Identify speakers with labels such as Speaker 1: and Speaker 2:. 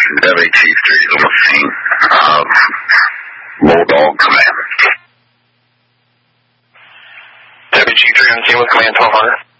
Speaker 1: WC3 is on the scene. Bulldog Command.
Speaker 2: WG3 on scene with Command 1200.